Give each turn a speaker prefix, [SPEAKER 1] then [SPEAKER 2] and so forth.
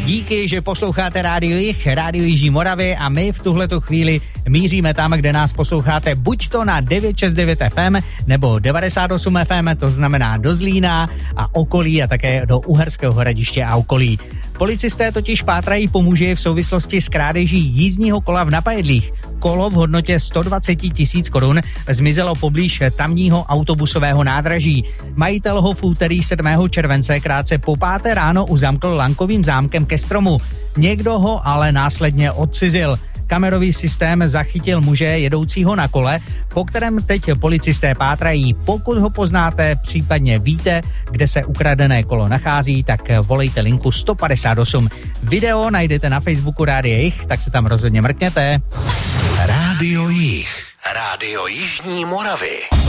[SPEAKER 1] Díky, že posloucháte Rádio Jih, Rádio Jižní Moravy a my v tuhletu chvíli míříme tam, kde nás posloucháte buď to na 969 FM nebo 98 FM, to znamená do Zlína a okolí a také do Uherského Hradiště a okolí. Policisté totiž pátrají po muži v souvislosti s krádeží jízdního kola v Napajedlích. Kolo v hodnotě 120 000 korun zmizelo poblíž tamního autobusového nádraží. Majitel ho v úterý 7. července krátce po 5. ráno uzamkl lankovým zámkem ke stromu. Někdo ho ale následně odcizil. Kamerový systém zachytil muže jedoucího na kole, po kterém teď policisté pátrají. Pokud ho poznáte, případně víte, kde se ukradené kolo nachází, tak volejte linku 158. Video najdete na Facebooku Rádia Jih, tak se tam rozhodně mrkněte.
[SPEAKER 2] Rádio Jih, Rádio Jižní Moravy.